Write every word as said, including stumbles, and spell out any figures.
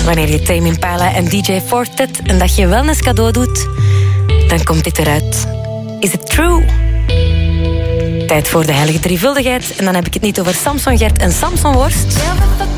Wanneer je Tame Impala en D J Fortet een dagje wellness cadeau doet, dan komt dit eruit. Is it true? Tijd voor de heilige drievuldigheid. En dan heb ik het niet over Samson Gert en Samson Worst,